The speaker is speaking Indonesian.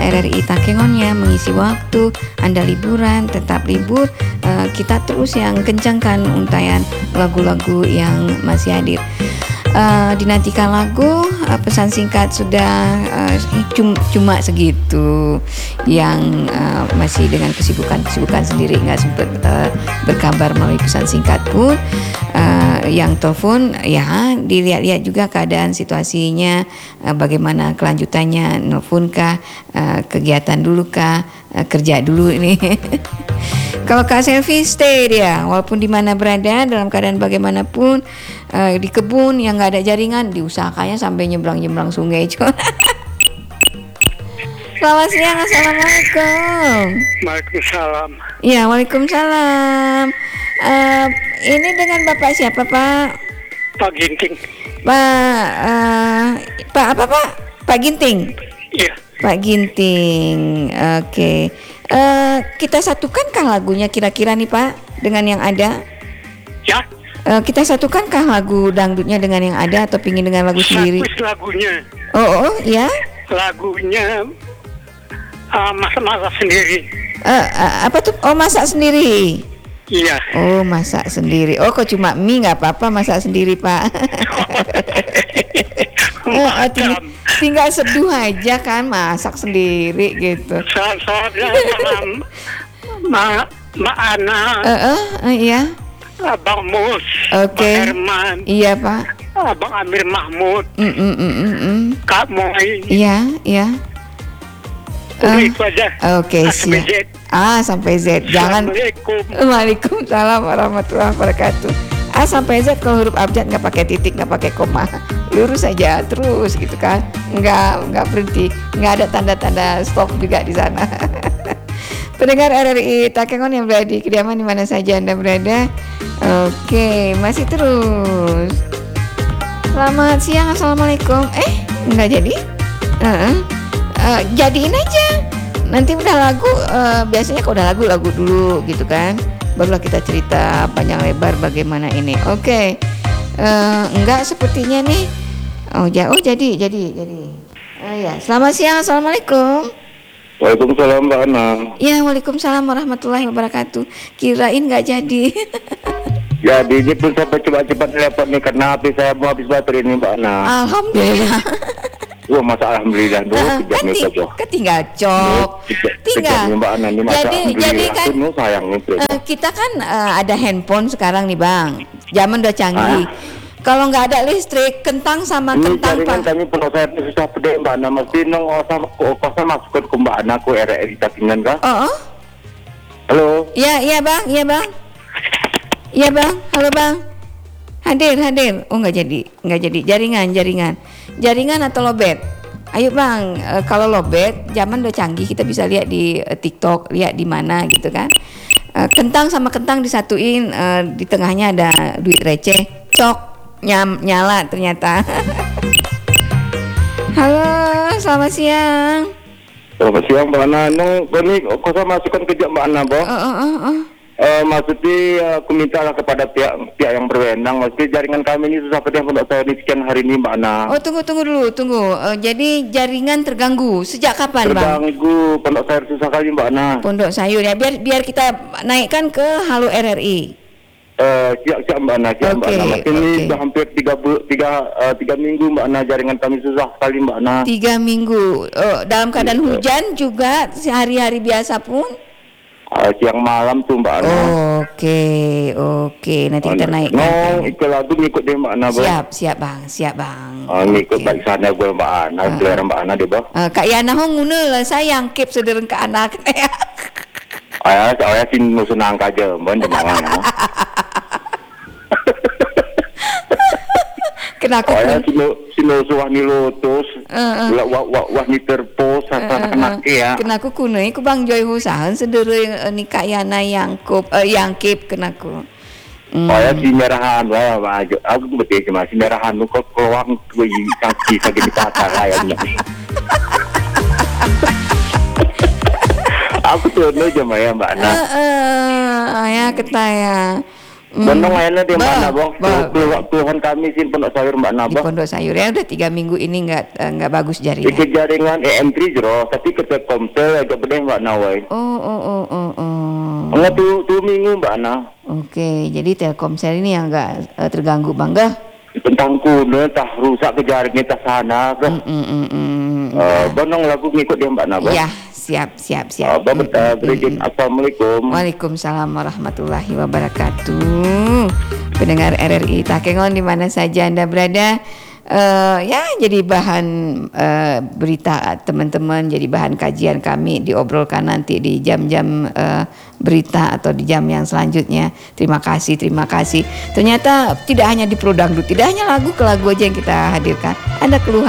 RRI Takengonnya mengisi waktu Anda liburan, tetap libur, kita terus yang kencangkan untayan lagu-lagu yang masih hadir. Dinantikan lagu, pesan singkat sudah cuma segitu, yang masih dengan kesibukan sendiri nggak sempat berkabar melalui pesan singkat pun, yang telepon ya dilihat-lihat juga keadaan situasinya, bagaimana kelanjutannya, nelponkah, kegiatan dulu kah, kerja dulu ini. Kalau Kak Selvi stay dia, walaupun di mana berada, dalam keadaan bagaimanapun, di kebun yang nggak ada jaringan, diusahakannya sampai nyebrang sungai. Selamat siang, assalamualaikum. Waalaikumsalam. Ya, waalaikumsalam. Ini dengan Bapak siapa, Pak? Pak Ginting. Pak apa, Pak? Pak Ginting. Iya. Pak Ginting. Oke. Kita satukankah lagunya kira-kira nih, Pak, dengan yang ada? Ya. Kita satukankah lagu dangdutnya dengan yang ada atau pingin dengan lagu sendiri? Satu lagunya. Oh, ya. Lagunya masak sendiri. Apa tuh? Oh, masak sendiri. Iya. Oh, masak sendiri. Oh, kok cuma mie nggak apa-apa masak sendiri, Pak. Tinggal seduh aja kan, masak sendiri gitu. Soalnya Mak Ana. Iya. Abang Mus. Oke. Pak Herman. Iya, Pak. Abang Amir Mahmud. Kak Moi. Iya. Udah itu aja. Oke, siap. Sampai Z. Jangan. Assalamualaikum. Waalaikumsalam warahmatullahi wabarakatuh. Sampai Z kalau huruf abjad nggak pakai titik, nggak pakai koma, lurus aja terus gitu kan, nggak berhenti, nggak ada tanda-tanda stop juga di sana. Pendengar RRI Takengon yang berada di kediaman di mana saja Anda berada. Oke, masih terus. Selamat siang, assalamualaikum. Nggak jadi? Jadiin aja. Nanti udah lagu, biasanya kalau udah lagu dulu gitu kan, barulah kita cerita panjang lebar bagaimana ini. Oke. Enggak sepertinya nih. Jadi. Ya, selamat siang, assalamualaikum. Waalaikumsalam Mbak Ana. Ya, waalaikumsalam warahmatullahi wabarakatuh. Kirain nggak jadi. Jadi ini pun sampai cepat telepon nih karena HP saya mau habis baterai ini Mbak Ana. Alhamdulillah. Wah, masa alhamdulillah dulu tinggal cok. Tinggal. Mbak Ana ini masa Jadi kan sayang nih. Kita kan ada handphone sekarang nih, Bang. Zaman udah canggih. Kalau nggak ada listrik, kentang sama kentang Pak. Kami pun saya susah pedih Mbak Ana, mesti nong kosan masuk ke Mbak Ana ku RRI Takengon kah? Halo. Iya bang. Iya bang, halo bang. Hadir. Oh nggak jadi. Jaringan atau lobet? Ayo bang, kalau lobet, zaman udah canggih, kita bisa lihat di TikTok, lihat di mana gitu kan. Kentang sama kentang disatuin, di tengahnya ada duit receh, cok. Nyala ternyata. Halo, selamat siang. Selamat siang Mbak Ana. Ini kok saya masukkan kerja Mbak Ana, Bo? Maksudnya aku minta lah kepada pihak yang berwenang. Maksudnya jaringan kami ini susah pedih untuk saya di sekian hari ini Mbak Ana. Tunggu dulu. Jadi jaringan terganggu sejak kapan Bang? Terganggu, pondok sayur susah kali Mbak Ana. Pondok sayur ya, biar kita naikkan ke Halo RRI. Siap Mbak Ana, Mbak Ana. Ini sudah hampir 3 minggu Mbak Ana, jaringan kami susah sekali Mbak Ana. 3 minggu, dalam keadaan hujan juga, sehari-hari biasa pun? Siang malam tuh Mbak Ana. Oke, nanti kita naikkan. Ikut lagu ngikut deh Mbak Ana. Siap bang. Ngikut balik sana gue Mbak Ana, selera Mbak Ana deh Bang. Kak Yana ngune lah sayang kip sedereng ke anak. Saya sih nusunang aja, Mbak Ana. Kenapa? Saya sino suah ni lotus, wah ni terpos, anak ya. Kenaku kunai, ku bang Joy usahan sedereng ni Kak Yana yang kip kenaku. Saya si merahan, aku betul cuma si merahan, kok keluang gue kaki lagi di pasar kayaknya. Aku tuh aja Mbak Ana. Ya ketaya. Bonong lainnya di Mbak Nabong. Keluhan kami sih Pondok Sayur Mbak Di Nabong. Pondok Sayur ya udah 3 minggu ini nggak bagus jaringan. Ikut jaringan EM3 jero, tapi ke Telkomsel agak bedeh Mbak Nawai. Oh. Enggak tuh minggu Mbak Na. Oke, jadi Telkomsel ini yang nggak terganggu Bangga. Tentang kuno tah rusak ke jaringan tah sana ke. Bonong lagu ngikut dia Mbak Nabong. Iya, siap. Assalamualaikum. Waalaikumsalam warahmatullahi wabarakatuh. Pendengar RRI Takengon di mana saja Anda berada, ya jadi bahan berita teman-teman, jadi bahan kajian kami diobrolkan nanti di jam-jam berita atau di jam yang selanjutnya. Terima kasih. Ternyata tidak hanya di Pro Dangdut, tidak hanya lagu ke lagu aja yang kita hadirkan. Ada keluhan